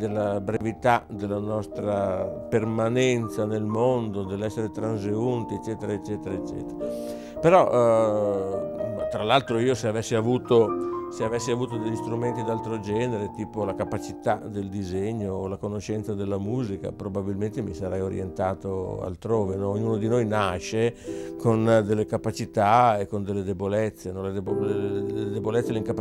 della brevità della nostra permanenza nel mondo, dell'essere transeunti, eccetera, eccetera, eccetera. Però, tra l'altro, io se avessi avuto degli strumenti d'altro genere, tipo la capacità del disegno o la conoscenza della musica, probabilmente mi sarei orientato altrove, no? Ognuno di noi nasce con delle capacità e con delle debolezze, no? Le debolezze e le incapacità